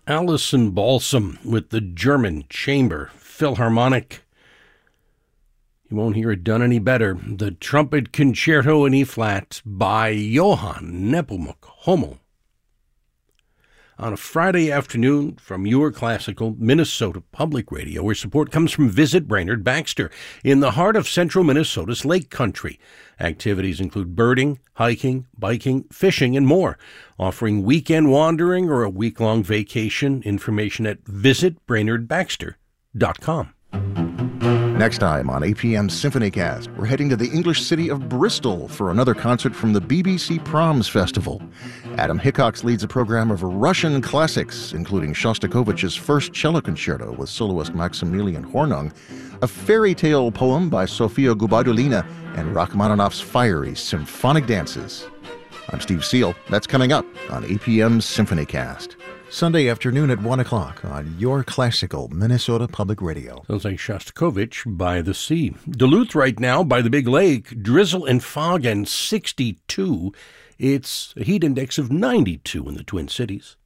Alison Balsam with the German Chamber Philharmonic. You won't hear it done any better. The Trumpet Concerto in E-flat by Johann Nepomuk Hummel. On a Friday afternoon from your classical Minnesota Public Radio, where support comes from Visit Brainerd Baxter in the heart of central Minnesota's Lake Country. Activities include birding, hiking, biking, fishing, and more. Offering weekend wandering or a week-long vacation. Information at visitbrainerdbaxter.com. Next time on APM SymphonyCast, we're heading to the English city of Bristol for another concert from the BBC Proms Festival. Adam Hickox leads a program of Russian classics, including Shostakovich's first cello concerto with soloist Maximilian Hornung, a fairy tale poem by Sofia Gubadulina, and Rachmaninoff's fiery symphonic dances. I'm Steve Seal. That's coming up on APM SymphonyCast. Sunday afternoon at 1 o'clock on your classical Minnesota Public Radio. Sounds like Shostakovich by the sea. Duluth right now by the big lake, drizzle and fog and 62. It's a heat index of 92 in the Twin Cities.